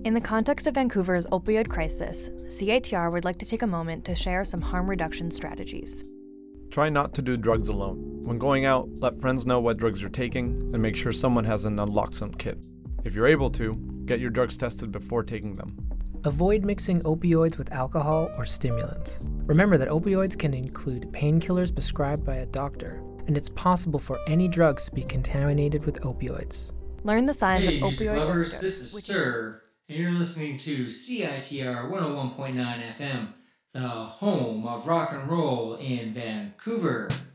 In the context of Vancouver's opioid crisis, CITR would like to take a moment to share some harm reduction strategies. Try not to do drugs alone. When going out, let friends know what drugs you're taking and make sure someone has a naloxone kit. If you're able to, get your drugs tested before taking them. Avoid mixing opioids with alcohol or stimulants. Remember that opioids can include painkillers prescribed by a doctor, and it's possible for any drugs to be contaminated with opioids. Learn the signs Hey, of music opioid lovers, overdose. this is Sir, and you're listening to CITR 101.9 FM, the home of rock and roll in Vancouver.